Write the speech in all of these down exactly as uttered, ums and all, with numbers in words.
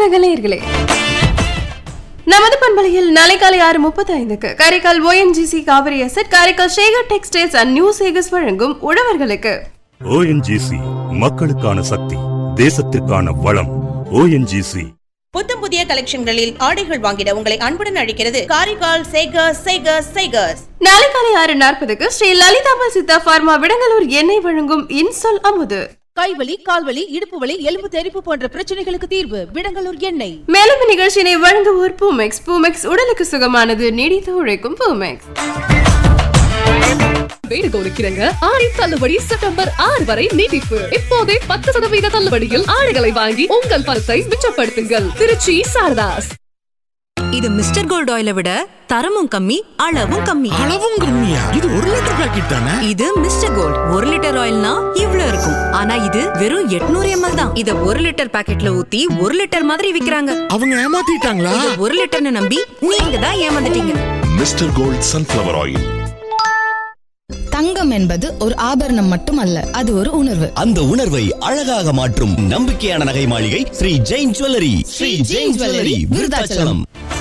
வணக்கம் நேயர்களே. நமது பண்பலையில் நாளை காலை ஆறு முப்பத்தி ஐந்துக்கு Karaikal O N G C Kaveri asset, Karaikal Sekar textiles and new Sekar's வழங்கும் உழவர்களுக்கு. O N G C மக்களுக்கான சக்தி, தேசத்திற்கான வளம். O N G C புத்தம் புதிய கலெக்ஷன்களில் ஆடைகள் வாங்கிட உங்களை அன்புடன் அழைக்கிறது காரைக்கால் சேகர்ஸ் சேகர்ஸ் சேகர்ஸ். நாளை காலை ஆறு நாற்பதுக்கு ஸ்ரீ லலிதாபால் சித்தா பார்மா விடங்கலூர் எண்ணெய் வழங்கும் இன்சொல் அமுது. கைவலி, கால்வலி, இடுப்பு வலி, எலும்பு தெறிப்பு போன்ற பிரச்சனைகளுக்கு தீர்வு விடங்கலூர் எண்ணெய். மேலும் நிகழ்ச்சியினை வழங்குவோர் பூமெக்ஸ். பூமெக்ஸ் உடலுக்கு சுகமானது, நீடித்து உழைக்கும் பூமெக்ஸ். வேடுகோளுக்கிறங்க ஆடி தள்ளுபடி செப்டம்பர் ஆறு வரை நீட்டிப்பு. இப்போதே பத்து சதவீத தள்ளுபடியில் ஆடைகளை வாங்கி உங்கள் பணத்தை மிச்சப்படுத்துங்கள். திருச்சி சாரதாஸ். இது மிஸ்டர் கோல்ட் ஆயிலை விட தரமும் கம்மி, அளவும் கம்மி. அளவும் கம்மியா? இது ஒரு லிட்டர் பாக்கெட் தானே? இது மிஸ்டர் கோல்ட் ஒரு லிட்டர் ஆயில்னா இவ்ளோ இருக்கும். ஆனா இது வெறும் எட்நூறு எம்எல் தான். இத ஒரு லிட்டர் பாக்கெட்ல ஊத்தி ஒரு லிட்டர் மாதிரி விக்கிறாங்க. அவங்க ஏமாத்திட்டாங்களா? இது ஒரு லிட்டர்னு நம்பி நீங்க தான் ஏமாந்துட்டீங்க. Mister gold sunflower oil. தங்கம் என்பது ஒரு ஆபரணம் மட்டுமல்ல, அது ஒரு உணர்வு. அந்த உணர்வை அழகாக மாற்றும் நம்பிக்கையான நகை மாளிகை ஸ்ரீ ஜெயின் ஜுவல்லரி. ஸ்ரீ ஜெயின் ஜுவல்லரி, விருதாச்சலம்.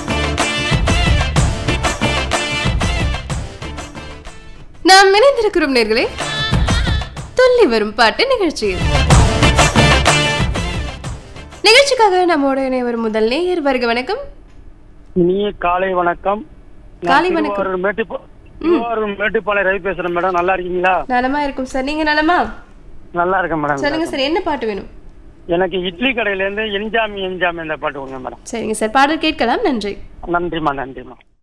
நாம் இணைந்திருக்கிறோம் நேர்களே துள்ளி வரும் பாட்டு நிகழ்ச்சியில். நிகழ்ச்சிக்காக நம்மோட இணைவர் முதல் நேயர். வருக வணக்கம். இனிய காலை வணக்கம். காலை வணக்கம். மேட்டுப்பாளைய ரவி பேசுறேன் மேடம். நல்லா இருக்கீங்களா? நலமா இருக்கும் சார், நீங்க நலமா? நல்லா இருக்கேன் மேடம். சொல்லுங்க சார், என்ன பாட்டு வேணும்? எனக்கு இட்லி கடையில இருந்து என்ஜாமி என்ஜாமி இந்த பாட்டு கொடுங்க மேடம். சரிங்க சார், பாடல் கேட்கலாம். நன்றி. நன்றிமா நன்றிமா.